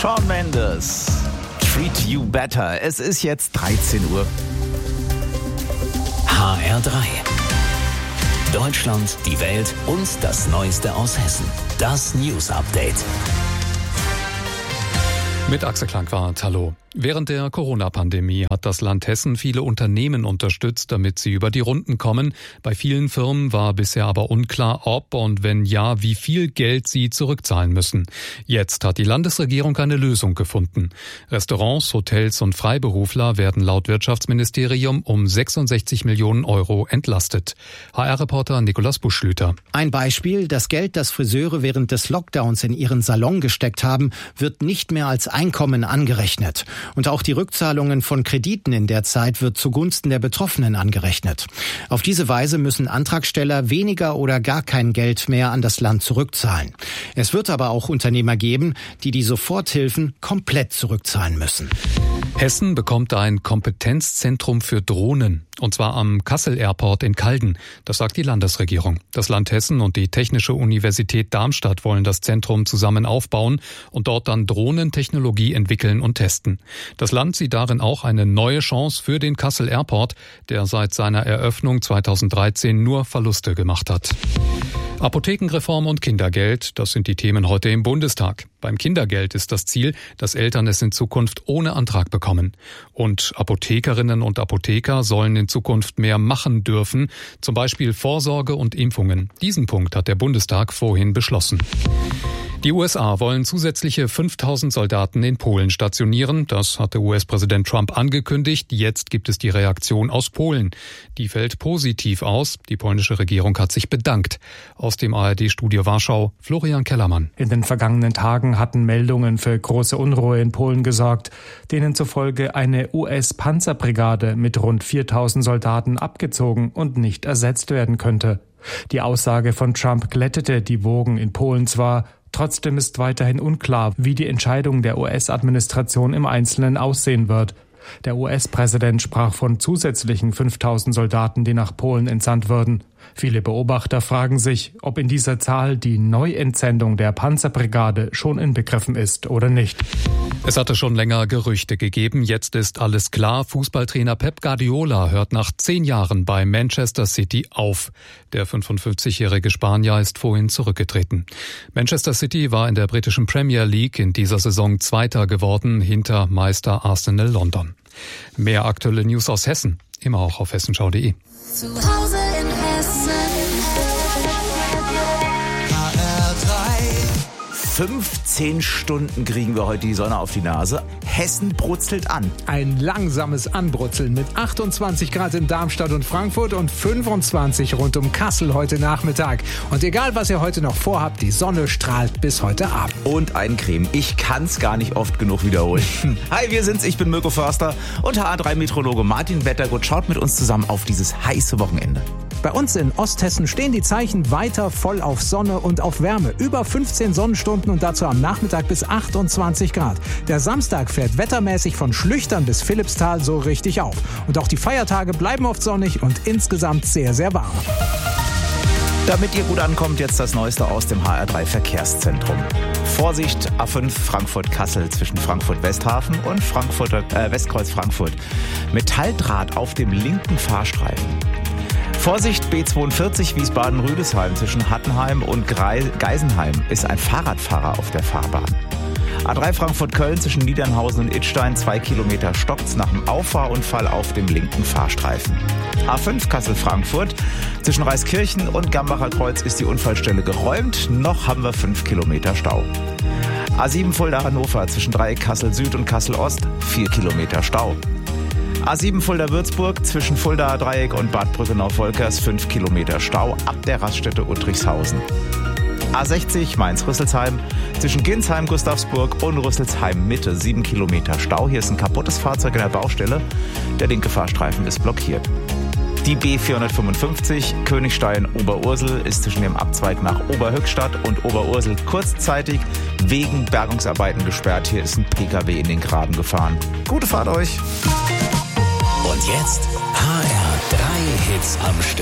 Shawn Mendes, Treat You Better. Es ist jetzt 13 Uhr. HR3. Deutschland, die Welt und das Neueste aus Hessen. Das News Update. Mit Axel Klangwart, hallo. Während der Corona-Pandemie hat das Land Hessen viele Unternehmen unterstützt, damit sie über die Runden kommen. Bei vielen Firmen war bisher aber unklar, ob und wenn ja, wie viel Geld sie zurückzahlen müssen. Jetzt hat die Landesregierung eine Lösung gefunden. Restaurants, Hotels und Freiberufler werden laut Wirtschaftsministerium um 66 Millionen Euro entlastet. HR-Reporter Nikolaus Buschlüter. Ein Beispiel: Das Geld, das Friseure während des Lockdowns in ihren Salon gesteckt haben, wird nicht mehr als Einkommen angerechnet. Und auch die Rückzahlungen von Krediten in der Zeit wird zugunsten der Betroffenen angerechnet. Auf diese Weise müssen Antragsteller weniger oder gar kein Geld mehr an das Land zurückzahlen. Es wird aber auch Unternehmer geben, die die Soforthilfen komplett zurückzahlen müssen. Hessen bekommt ein Kompetenzzentrum für Drohnen. Und zwar am Kassel Airport in Calden. Das sagt die Landesregierung. Das Land Hessen und die Technische Universität Darmstadt wollen das Zentrum zusammen aufbauen und dort dann Drohnentechnologie entwickeln und testen. Das Land sieht darin auch eine neue Chance für den Kassel Airport, der seit seiner Eröffnung 2013 nur Verluste gemacht hat. Apothekenreform und Kindergeld, das sind die Themen heute im Bundestag. Beim Kindergeld ist das Ziel, dass Eltern es in Zukunft ohne Antrag bekommen. Und Apothekerinnen und Apotheker sollen in Zukunft mehr machen dürfen, zum Beispiel Vorsorge und Impfungen. Diesen Punkt hat der Bundestag vorhin beschlossen. Die USA wollen zusätzliche 5.000 Soldaten in Polen stationieren. Das hatte US-Präsident Trump angekündigt. Jetzt gibt es die Reaktion aus Polen. Die fällt positiv aus. Die polnische Regierung hat sich bedankt. Aus dem ARD-Studio Warschau, Florian Kellermann. In den vergangenen Tagen hatten Meldungen für große Unruhe in Polen gesorgt, denen zufolge eine US-Panzerbrigade mit rund 4.000 Soldaten abgezogen und nicht ersetzt werden könnte. Die Aussage von Trump glättete die Wogen in Polen zwar. Trotzdem ist weiterhin unklar, wie die Entscheidung der US-Administration im Einzelnen aussehen wird. Der US-Präsident sprach von zusätzlichen 5.000 Soldaten, die nach Polen entsandt würden. Viele Beobachter fragen sich, ob in dieser Zahl die Neuentsendung der Panzerbrigade schon inbegriffen ist oder nicht. Es hatte schon länger Gerüchte gegeben. Jetzt ist alles klar. Fußballtrainer Pep Guardiola hört nach 10 Jahren bei Manchester City auf. Der 55-jährige Spanier ist vorhin zurückgetreten. Manchester City war in der britischen Premier League in dieser Saison Zweiter geworden, hinter Meister Arsenal London. Mehr aktuelle News aus Hessen, immer auch auf hessenschau.de. Zu Hause in Hessen. HR3. 15 Stunden kriegen wir heute die Sonne auf die Nase. Hessen brutzelt an. Ein langsames Anbrutzeln mit 28 Grad in Darmstadt und Frankfurt und 25 rund um Kassel heute Nachmittag. Und egal, was ihr heute noch vorhabt, die Sonne strahlt bis heute Abend. Und ein Creme. Ich kann's gar nicht oft genug wiederholen. Hi, wir sind's. Ich bin Mirko Förster und HR3-Meteorologe Martin Wettergut schaut mit uns zusammen auf dieses heiße Wochenende. Bei uns in Osthessen stehen die Zeichen weiter voll auf Sonne und auf Wärme. Über 15 Sonnenstunden und dazu am Nachmittag bis 28 Grad. Der Samstag fährt wettermäßig von Schlüchtern bis Philippsthal so richtig auf. Und auch die Feiertage bleiben oft sonnig und insgesamt sehr, sehr warm. Damit ihr gut ankommt, jetzt das Neueste aus dem HR3 Verkehrszentrum. Vorsicht, A5 Frankfurt-Kassel zwischen Frankfurt-Westhafen und Westkreuz Frankfurt. Metalldraht auf dem linken Fahrstreifen. Vorsicht, B42 Wiesbaden-Rüdesheim zwischen Hattenheim und Geisenheim ist ein Fahrradfahrer auf der Fahrbahn. A3 Frankfurt-Köln zwischen Niedernhausen und Idstein 2 Kilometer stockt's nach dem Auffahrunfall auf dem linken Fahrstreifen. A5 Kassel-Frankfurt zwischen Reiskirchen und Gambacher Kreuz ist die Unfallstelle geräumt, noch haben wir 5 Kilometer Stau. A7 Fulda-Hannover zwischen Dreieck Kassel-Süd und Kassel-Ost 4 Kilometer Stau. A7 Fulda-Würzburg zwischen Fulda-Dreieck und Bad Brückenau-Volkers 5 Kilometer Stau ab der Raststätte Uttrichshausen. A60 Mainz-Rüsselsheim zwischen Ginsheim-Gustavsburg und Rüsselsheim-Mitte 7 Kilometer Stau. Hier ist ein kaputtes Fahrzeug in der Baustelle. Der linke Fahrstreifen ist blockiert. Die B455 Königstein-Oberursel ist zwischen dem Abzweig nach Oberhöchstadt und Oberursel kurzzeitig wegen Bergungsarbeiten gesperrt. Hier ist ein PKW in den Graben gefahren. Gute Fahrt euch! Und jetzt HR3 Hits am Stück.